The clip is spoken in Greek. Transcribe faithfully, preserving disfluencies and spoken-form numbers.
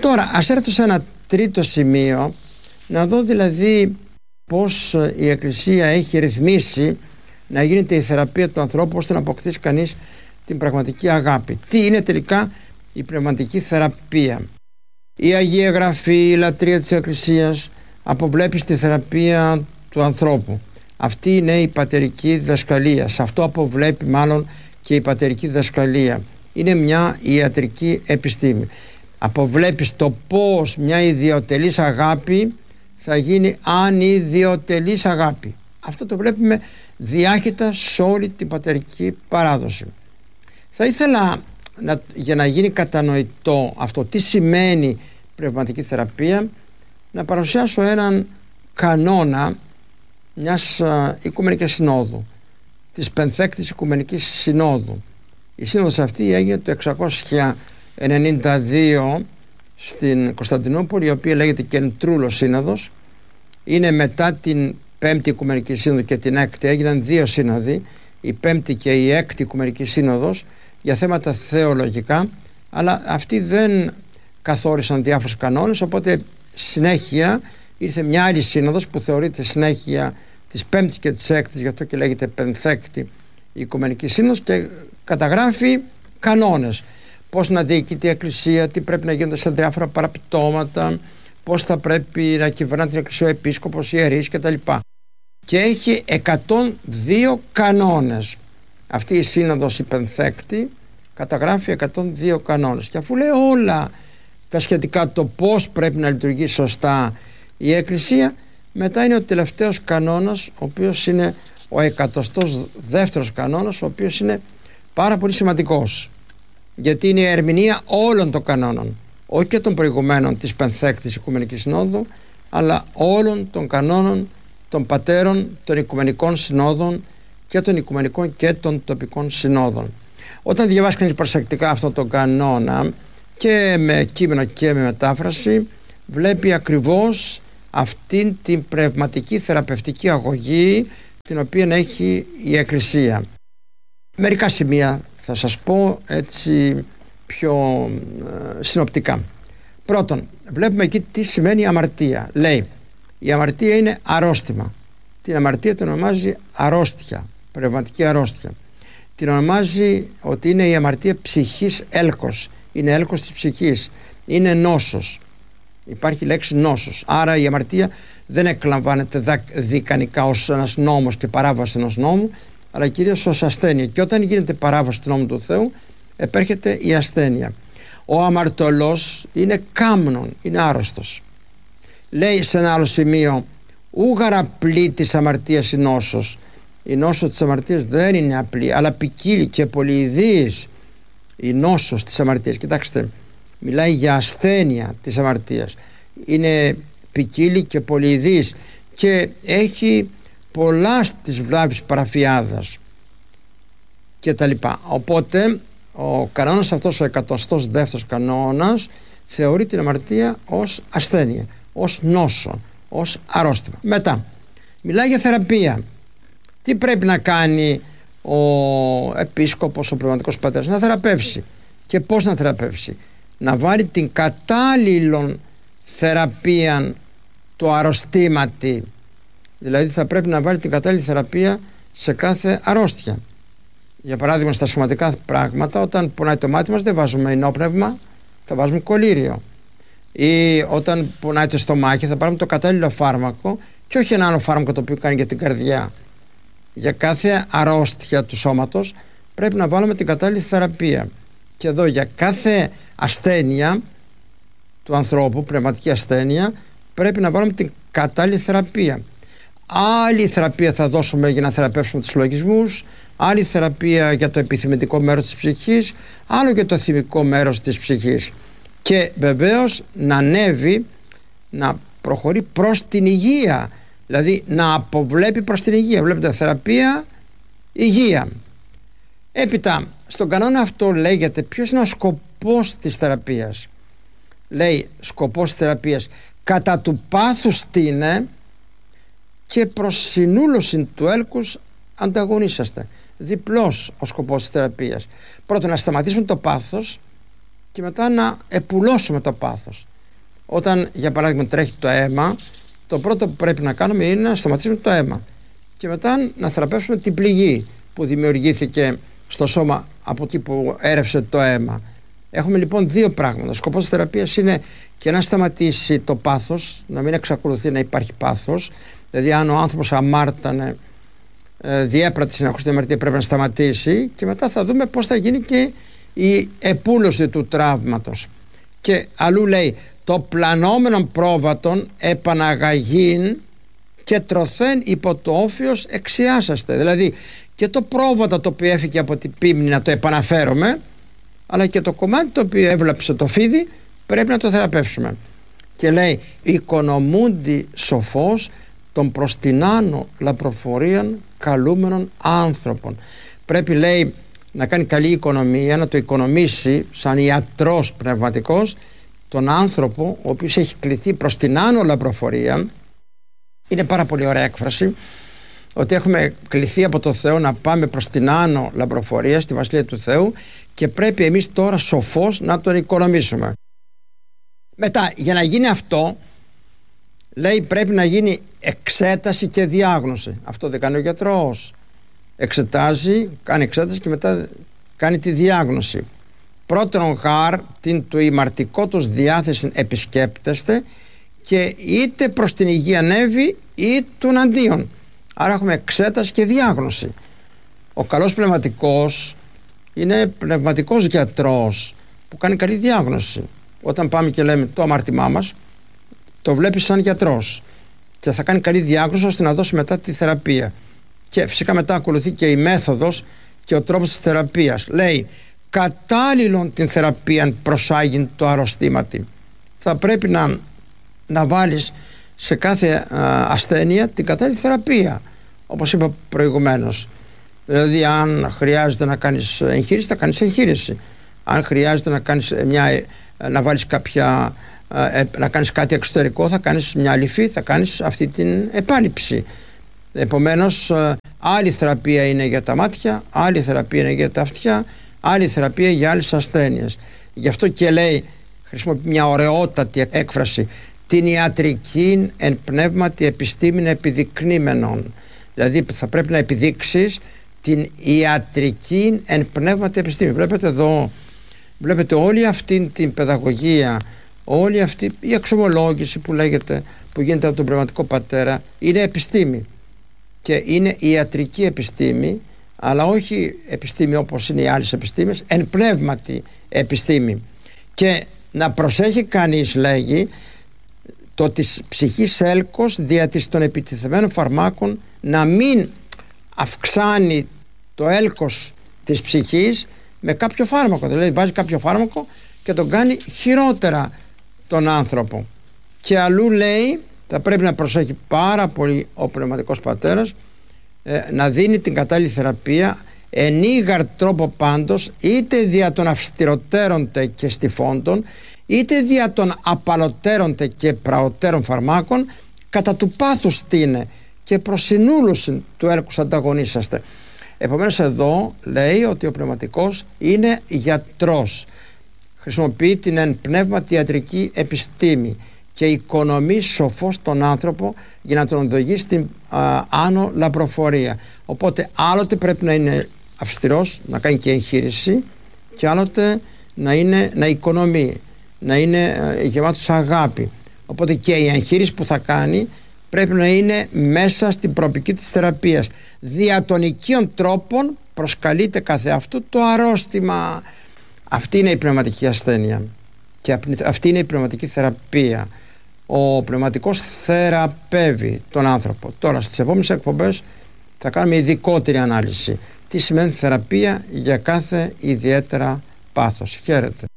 Τώρα ας έρθω σε ένα τρίτο σημείο, να δω δηλαδή πώς η Εκκλησία έχει ρυθμίσει να γίνεται η θεραπεία του ανθρώπου ώστε να αποκτήσει κανείς την πραγματική αγάπη. Τι είναι τελικά η πνευματική θεραπεία? Η Αγία Γραφή, η λατρεία της Εκκλησίας αποβλέπει στη θεραπεία του ανθρώπου. Αυτή είναι η πατερική διδασκαλία. Σε αυτό αποβλέπει μάλλον και η πατερική διδασκαλία. Είναι μια ιατρική επιστήμη. Αποβλέπει το πώς μια ιδιωτελής αγάπη θα γίνει ανιδιωτελής αγάπη. Αυτό το βλέπουμε διάχυτα σε όλη την πατερική παράδοση. Θα ήθελα να, για να γίνει κατανοητό αυτό τι σημαίνει πνευματική θεραπεία, να παρουσιάσω έναν κανόνα μιας α, Οικουμενικής Συνόδου, της Πενθέκτης Οικουμενικής Συνόδου. Η σύνοδος αυτή έγινε το εξακόσια ενενήντα δύο στην Κωνσταντινούπολη, η οποία λέγεται Κεντρούλο Σύνοδος. Είναι μετά την Πέμπτη Οικουμενική Σύνοδο και την Έκτη. Έγιναν δύο σύνοδοι, η Πέμπτη και η Έκτη Οικουμενική Σύνοδος, για θέματα θεολογικά, αλλά αυτοί δεν καθόρισαν διάφορους κανόνες, οπότε συνέχεια ήρθε μια άλλη σύνοδος που θεωρείται συνέχεια της Πέμπτης και της Έκτης, γι' αυτό και λέγεται Πενθέκτη Οικουμενική Σύνοδος, και καταγράφει κανόνες. Πώς να διοικείται η Εκκλησία, τι πρέπει να γίνονται σε διάφορα παραπτώματα, πώς θα πρέπει να κυβερνά την Εκκλησία ο Επίσκοπος, οι ιερείς κτλ. Και έχει εκατόν δύο κανόνες. Αυτή η σύνοδος η Πενθέκτη καταγράφει εκατόν δύο κανόνες. Και αφού λέει όλα τα σχετικά το πώς πρέπει να λειτουργεί σωστά η Εκκλησία, μετά είναι ο τελευταίος κανόνας, ο οποίος είναι ο εκατοστός δεύτερος κανόνας, ο οποίος είναι πάρα πολύ σημαντικός, γιατί είναι η ερμηνεία όλων των κανόνων, όχι και των προηγουμένων της Πενθέκτης Οικουμενικής Συνόδου, αλλά όλων των κανόνων των πατέρων των Οικουμενικών Συνόδων και των Οικουμενικών και των τοπικών συνόδων. Όταν διαβάσει κανείς προσεκτικά αυτό το κανόνα, και με κείμενο και με μετάφραση, βλέπει ακριβώς αυτήν την πνευματική θεραπευτική αγωγή την οποία έχει η Εκκλησία. Μερικά σημεία θα σας πω έτσι πιο ε, συνοπτικά. Πρώτον, βλέπουμε εκεί τι σημαίνει αμαρτία. Λέει, η αμαρτία είναι αρρώστημα. Την αμαρτία την ονομάζει αρρώστια, πνευματική αρρώστια. Την ονομάζει ότι είναι η αμαρτία ψυχής έλκος. Είναι έλκος της ψυχής. Είναι νόσος. Υπάρχει λέξη νόσος. Άρα η αμαρτία δεν εκλαμβάνεται δικανικά ως ένας νόμος και παράβαση ενός νόμου, αλλά κυρίως ως ασθένεια. Και όταν γίνεται παράβαση του νόμου του Θεού, επέρχεται η ασθένεια. Ο αμαρτωλός είναι κάμνων, είναι άρρωστος. Λέει σε ένα άλλο σημείο, ούγαρα απλή της αμαρτίας η νόσος. Η νόσο της αμαρτίας δεν είναι απλή, αλλά ποικίλη και πολυειδής η νόσος της αμαρτίας. Κοιτάξτε, μιλάει για ασθένεια της αμαρτίας. Είναι ποικίλη και πολυειδής και έχει πολλά στις βλάβεις παραφιάδας και τα λοιπά. Οπότε ο κανόνας αυτός, ο εκατοστός δεύτερος κανόνας, θεωρεί την αμαρτία ως ασθένεια, ως νόσο, ως αρρώστημα. Μετά μιλάει για θεραπεία. Τι πρέπει να κάνει ο επίσκοπος, ο πνευματικός πατέρας? Να θεραπεύσει. Και πώς να θεραπεύσει? Να βάλει την κατάλληλον θεραπεία το αρρωστήματι. Δηλαδή θα πρέπει να βάλει την κατάλληλη θεραπεία σε κάθε αρρώστια. Για παράδειγμα, στα σωματικά πράγματα, όταν πονάει το μάτι μας δεν βάζουμε ενόπνευμα, θα βάζουμε κολύριο. Ή όταν πονάει το στομάχι θα πάρουμε το κατάλληλο φάρμακο και όχι ένα άλλο φάρμακο το οποίο κάνει για την καρδιά. Για κάθε αρρώστια του σώματος πρέπει να βάλουμε την κατάλληλη θεραπεία. Και εδώ για κάθε ασθένεια του ανθρώπου, πνευματική ασθένεια, πρέπει να βάλουμε την κατάλληλη θεραπεία. Άλλη θεραπεία θα δώσουμε για να θεραπεύσουμε τους λογισμούς, άλλη θεραπεία για το επιθυμητικό μέρος της ψυχής, άλλο για το θυμικό μέρος της ψυχής. Και βεβαίως να ανέβει, να προχωρεί προς την υγεία, δηλαδή να αποβλέπει προς την υγεία. Βλέπετε, θεραπεία, υγεία. Έπειτα, στον κανόνα αυτό λέγεται ποιος είναι ο σκοπός της θεραπείας. Λέει, σκοπός της θεραπείας, κατά του πάθους στήνε και προς συνούλωση του έλκους ανταγωνίσαστε. Διπλός ο σκοπός της θεραπείας. Πρώτον, να σταματήσουμε το πάθος και μετά να επουλώσουμε το πάθος. Όταν για παράδειγμα τρέχει το αίμα, το πρώτο που πρέπει να κάνουμε είναι να σταματήσουμε το αίμα και μετά να θεραπεύσουμε την πληγή που δημιουργήθηκε στο σώμα από εκεί που έρευσε το αίμα. Έχουμε λοιπόν δύο πράγματα. Ο σκοπός της θεραπείας είναι και να σταματήσει το πάθος, να μην εξακολουθεί να υπάρχει πάθος. Δηλαδή αν ο άνθρωπος αμάρτανε, ε, διέπρατε συνεχώς την αμαρτία, πρέπει να σταματήσει, και μετά θα δούμε πώς θα γίνει και η επούλωση του τραύματος. Και αλλού λέει, το πλανόμενον πρόβατον επαναγαγήν και τρωθέν υπό το όφιος εξιάσαστε. Δηλαδή και το πρόβατο το οποίο έφυγε από την πίμνη να το επαναφέρουμε, αλλά και το κομμάτι το οποίο έβλαψε το φίδι πρέπει να το θεραπεύσουμε. Και λέει, οικονομούντι σοφός των προς την άνω λαπροφορίαν καλούμενων άνθρωπων. Πρέπει, λέει, να κάνει καλή οικονομία, να το οικονομήσει σαν ιατρός πνευματικός τον άνθρωπο ο οποίος έχει κληθεί προς την άνω λαπροφορία. Είναι πάρα πολύ ωραία έκφραση ότι έχουμε κληθεί από το Θεό να πάμε προς την άνω λαπροφορία στη Βασιλεία του Θεού και πρέπει εμείς τώρα σοφώς να τον οικονομήσουμε. Μετά, για να γίνει αυτό, λέει, πρέπει να γίνει εξέταση και διάγνωση. Αυτό δεν κάνει ο γιατρός. Εξετάζει, κάνει εξέταση και μετά κάνει τη διάγνωση. Πρώτον γάρ την του ημαρτικό τους διάθεση επισκέπτεστε και είτε προς την υγεία ανέβει ή του αντίον. Άρα έχουμε εξέταση και διάγνωση. Ο καλός πνευματικός είναι πνευματικός γιατρός που κάνει καλή διάγνωση. Όταν πάμε και λέμε το αμάρτημά μας, το βλέπει σαν γιατρός και θα κάνει καλή διάγνωση ώστε να δώσει μετά τη θεραπεία. Και φυσικά μετά ακολουθεί και η μέθοδος και ο τρόπος της θεραπείας. Λέει, κατάλληλον την θεραπεία προσάγει το αρρωστήματι. Θα πρέπει να, να βάλεις σε κάθε α, ασθένεια την κατάλληλη θεραπεία, όπως είπα προηγουμένως. Δηλαδή αν χρειάζεται να κάνεις εγχείρηση, θα κάνεις εγχείρηση. Αν χρειάζεται να, κάνεις μια, να βάλεις κάποια, να κάνεις κάτι εξωτερικό, θα κάνεις μια αληφή, θα κάνεις αυτή την επάλυψη. Επομένως, άλλη θεραπεία είναι για τα μάτια, άλλη θεραπεία είναι για τα αυτιά, άλλη θεραπεία για άλλες ασθένειες. Γι' αυτό και λέει, χρησιμοποιεί μια ωραιότατη έκφραση, την ιατρική εν πνεύματι επιστήμην επιδεικνύμενον. Δηλαδή θα πρέπει να επιδείξεις την ιατρική εν πνεύματι επιστήμη. Βλέπετε εδώ, βλέπετε όλη αυτή την παιδαγωγία, όλη αυτή η εξομολόγηση που λέγεται, που γίνεται από τον πνευματικό πατέρα, είναι επιστήμη και είναι ιατρική επιστήμη, αλλά όχι επιστήμη όπως είναι οι άλλες επιστήμες, εν πνεύματι επιστήμη. Και να προσέχει κανείς, λέγει, το της ψυχής έλκος δια της των επιτιθεμένων φαρμάκων να μην αυξάνει το έλκος της ψυχής με κάποιο φάρμακο. Δηλαδή βάζει κάποιο φάρμακο και τον κάνει χειρότερα τον άνθρωπο. Και αλλού λέει, θα πρέπει να προσέχει πάρα πολύ ο πνευματικός πατέρας, ε, να δίνει την κατάλληλη θεραπεία εν ήγαρ τρόπο πάντως, είτε δια των αυστηροτέρων και στιφόντων, είτε δια των απαλωτέρων και πραωτέρων φαρμάκων, κατά του πάθους στήνε και προσυνούλουσιν του έλκους ανταγωνίσαστε. Επομένως εδώ λέει ότι ο πνευματικός είναι γιατρός, χρησιμοποιεί την εν πνεύματι ιατρική επιστήμη και οικονομεί σοφός τον άνθρωπο για να τον οδηγεί στην α, άνω λαπροφορία. Οπότε άλλοτε πρέπει να είναι αυστηρός, να κάνει και εγχείρηση, και άλλοτε να, είναι, να οικονομεί, να είναι ε, γεμάτος αγάπη. Οπότε και η εγχείρηση που θα κάνει πρέπει να είναι μέσα στην προοπτική της θεραπείας. Δια των οικείων τρόπων προσκαλείται καθεαυτού το αρρώστημα. Αυτή είναι η πνευματική ασθένεια και αυτή είναι η πνευματική θεραπεία. Ο πνευματικός θεραπεύει τον άνθρωπο. Τώρα στις επόμενες εκπομπές θα κάνουμε ειδικότερη ανάλυση τι σημαίνει θεραπεία για κάθε ιδιαίτερα πάθος. Χαίρετε.